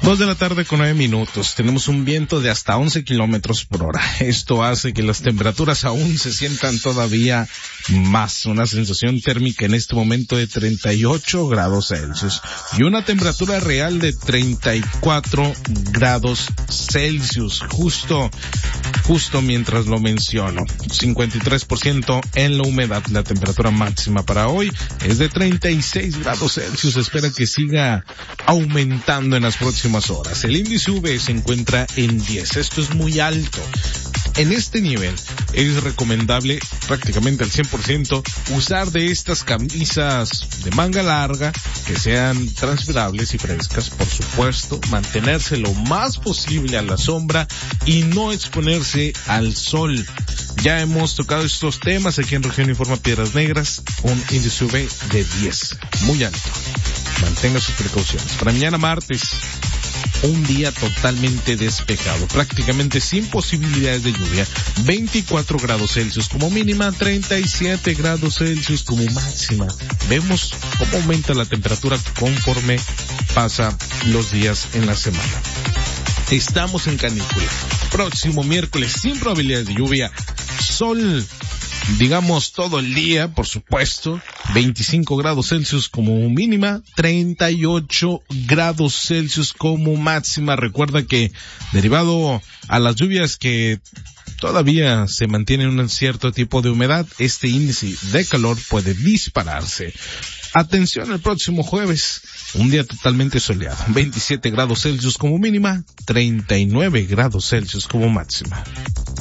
2:09 p.m. Tenemos un viento de hasta 11 kilómetros por hora. Esto hace que las temperaturas aún se sientan todavía más. Una sensación térmica en este momento de 38 grados Celsius y una temperatura real de 34 grados Celsius. Justo mientras lo menciono. 53% en la humedad. La temperatura máxima para hoy es de 36 grados Celsius. Espera que siga aumentando en las próximas horas. El índice UV se encuentra en 10. Esto es muy alto. En este nivel es recomendable prácticamente al 100% usar de estas camisas de manga larga que sean transpirables y frescas, por supuesto, mantenerse lo más posible a la sombra y no exponerse al sol. Ya hemos tocado estos temas aquí en Región Informa Piedras Negras, un índice UV de 10, muy alto. Mantenga sus precauciones. Para mañana martes, un día totalmente despejado, prácticamente sin posibilidades de lluvia, 24 grados Celsius como mínima, 37 grados Celsius como máxima. Vemos cómo aumenta la temperatura conforme pasa los días en la semana. Estamos en canícula. Próximo miércoles, sin probabilidades de lluvia, sol, digamos todo el día, por supuesto, 25 grados Celsius como mínima, 38 grados Celsius como máxima. Recuerda que derivado a las lluvias que todavía se mantiene un cierto tipo de humedad, este índice de calor puede dispararse. Atención el próximo jueves, un día totalmente soleado, 27 grados Celsius como mínima, 39 grados Celsius como máxima.